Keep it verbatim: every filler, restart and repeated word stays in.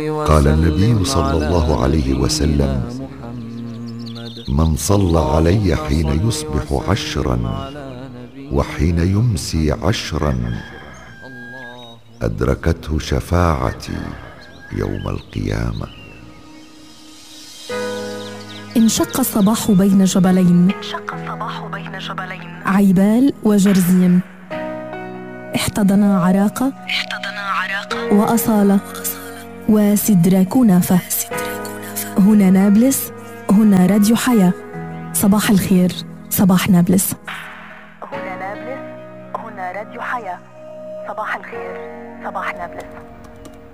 قال النبي صلى الله عليه وسلم: من صلى علي حين يصبح عشرا وحين يمسي عشرا أدركته شفاعتي يوم القيامة. انشق الصباح بين جبلين، انشق الصباح بين جبلين عيبال وجرزيم، احتضنا عراقة احتضنا عراقة وأصالة وسدرا كنافة. هنا نابلس، هنا راديو حياة. صباح الخير، صباح نابلس. هنا نابلس، هنا راديو حياة. صباح الخير، صباح نابلس.